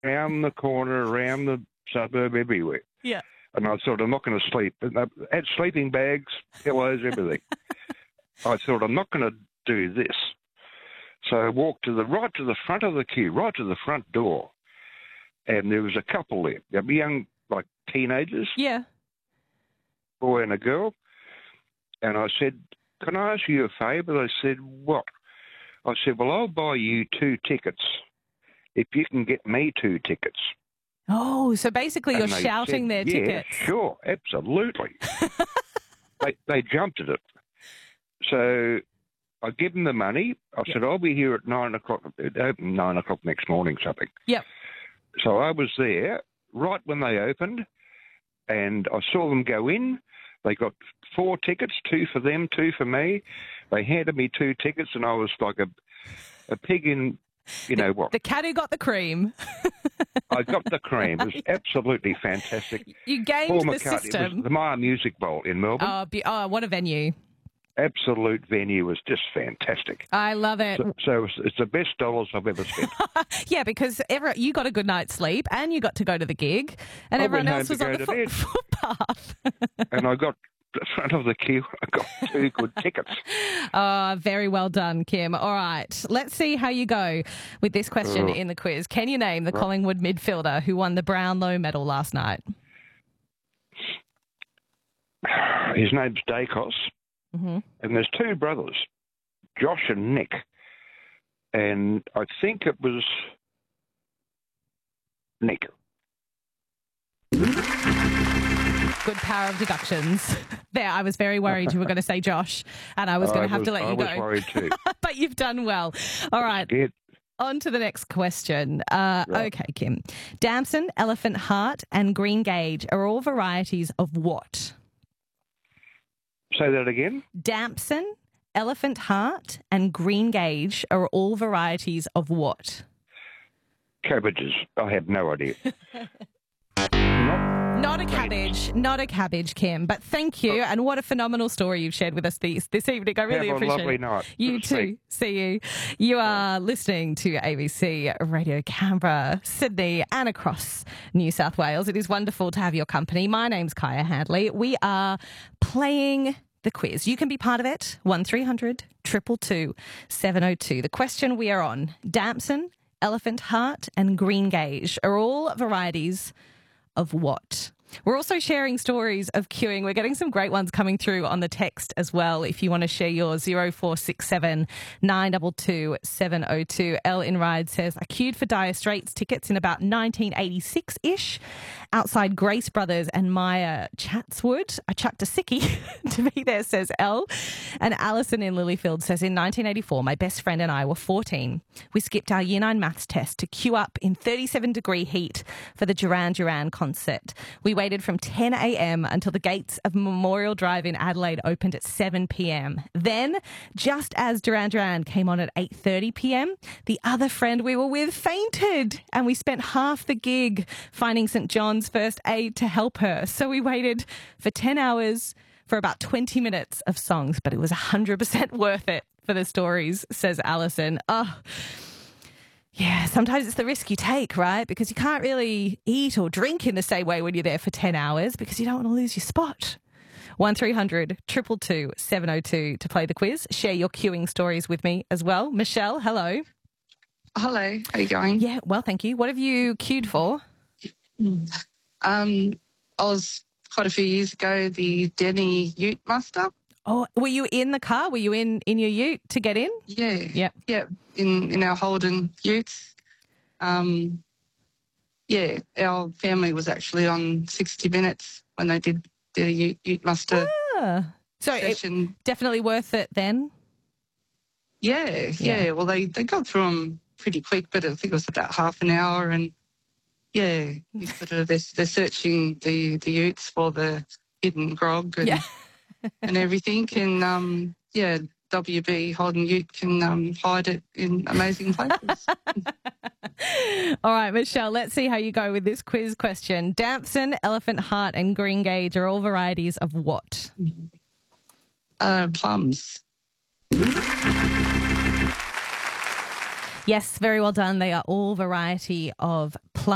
round the corner, around the suburb, everywhere. Yeah. And I thought, I'm not going to sleep. And I had sleeping bags, pillows, everything. I thought, I'm not going to do this. So I walked right to the front of the queue, right to the front door. And there was a couple there, young, like teenagers, Yeah. boy and a girl. And I said, can I ask you a favour? They said, what? I said, well, I'll buy you 2 tickets if you can get me 2 tickets. Oh, so basically you're And they shouting said, their tickets. Yeah, sure, absolutely. they jumped at it. So I give them the money. I said, I'll be here at 9 o'clock. It opened 9 o'clock next morning, something. Yep. So I was there right when they opened, and I saw them go in. They got 4 tickets, 2 for them, 2 for me. They handed me 2 tickets, and I was like a pig in, you know what. The cat who got the cream. I got the cream. It was absolutely fantastic. You gamed Paul the McCartney, system. it was the Myer Music Bowl in Melbourne. Oh, what a venue. Absolute venue was just fantastic. I love it. So it's the best dollars I've ever spent. Yeah, because you got a good night's sleep and you got to go to the gig and I everyone went else home was to on go the to bed. footpath. And I got the front of the queue. I got 2 good tickets. Very well done, Kim. All right, let's see how you go with this question in the quiz. Can you name the Collingwood midfielder who won the Brownlow medal last night? His name's Dacos. Mm-hmm. And there's 2 brothers, Josh and Nick. And I think it was Nick. Good power of deductions. There, I was very worried you were going to say Josh, and I was going to have to let you go. I was worried too. But you've done well. All right. Scared. On to the next question. Okay, Kim. Damson, Elephant Heart, and Green Gage are all varieties of what? Say that again? Damson, Elephant Heart, and Green Gage are all varieties of what? Cabbages. I have no idea. Not a cabbage, Kim. But thank you, and what a phenomenal story you've shared with us this evening. I really appreciate it. Have a lovely night. You too. See you. You are listening to ABC Radio Canberra, Sydney, and across New South Wales. It is wonderful to have your company. My name's Kaya Hadley. We are playing the quiz. You can be part of it. 1300 222 702. The question we are on: Damson, Elephant Heart, and Green Gage are all varieties of what? We're also sharing stories of queuing. We're getting some great ones coming through on the text as well. If you want to share your 0467 922 702. Elle in Ride says, I queued for Dire Straits tickets in about 1986-ish outside Grace Brothers and Maya Chatswood. I chucked a sickie to be there, says Elle. And Alison in Lilyfield says, in 1984, my best friend and I were 14. We skipped our Year 9 maths test to queue up in 37-degree heat for the Duran Duran concert. We waited from 10 a.m. until the gates of Memorial Drive in Adelaide opened at 7 p.m. Then, just as Duran Duran came on at 8:30 p.m., the other friend we were with fainted, and we spent half the gig finding St John's first aid to help her. So we waited for 10 hours for about 20 minutes of songs, but it was 100% worth it for the stories, says Alison. Oh, yeah, sometimes it's the risk you take, right? Because you can't really eat or drink in the same way when you're there for 10 hours because you don't want to lose your spot. 1300 222 702 to play the quiz. Share your queuing stories with me as well. Michelle, hello. Hello, how are you going? Yeah, well, thank you. What have you queued for? I was quite a few years ago the Denny Ute Muster. Oh, were you in the car? Were you in your ute to get in? Yeah. Yep. Yeah, in our Holden utes. Yeah, our family was actually on 60 Minutes when they did the Ute Muster so session. Definitely worth it then? Yeah. Well, they got through them pretty quick, but I think it was about half an hour. And, yeah, they're searching the utes for the hidden grog and everything. And, WB Holden Ute can hide it in amazing places. All right, Michelle, let's see how you go with this quiz question. Damson, Elephant Heart and Green Gage are all varieties of what? Plums. Yes, very well done. They are all variety of